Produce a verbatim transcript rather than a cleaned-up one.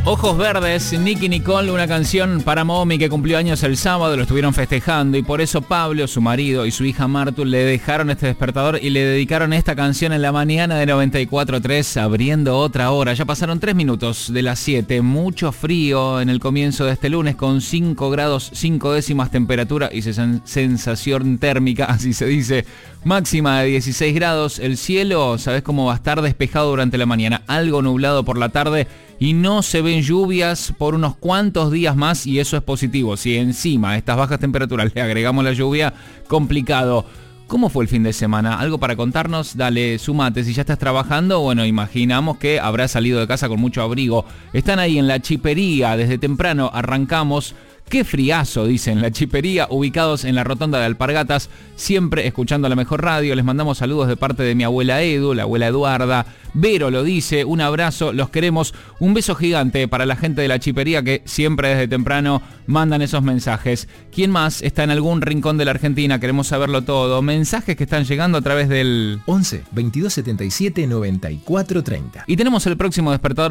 Ojos Verdes, Nicky Nicole, una canción para Momi que cumplió años el sábado, lo estuvieron festejando y por eso Pablo, su marido y su hija Martu le dejaron este despertador y le dedicaron esta canción en la mañana de noventa y cuatro punto tres, abriendo otra hora. Ya pasaron tres minutos de las siete, mucho frío en el comienzo de este lunes con cinco grados cinco décimas temperatura y sensación térmica, así se dice, máxima de dieciséis grados. El cielo, ¿sabes cómo va a estar? Despejado durante la mañana, algo nublado por la tarde y no se ven lluvias por unos cuantos días más y eso es positivo. Si encima a estas bajas temperaturas le agregamos la lluvia, complicado. ¿Cómo fue el fin de semana? ¿Algo para contarnos? Dale, sumate. Si ya estás trabajando, bueno, imaginamos que habrás salido de casa con mucho abrigo. Están ahí en la chipería, desde temprano arrancamos. Qué friazo, dicen, la chipería, ubicados en la rotonda de Alpargatas, siempre escuchando la mejor radio. Les mandamos saludos de parte de mi abuela Edu, la abuela Eduarda. Vero lo dice, un abrazo, los queremos. Un beso gigante para la gente de la chipería que siempre desde temprano mandan esos mensajes. ¿Quién más está en algún rincón de la Argentina? Queremos saberlo todo. Mensajes que están llegando a través del once, veintidós setenta y siete, noventa y cuatro treinta. Y tenemos el próximo despertador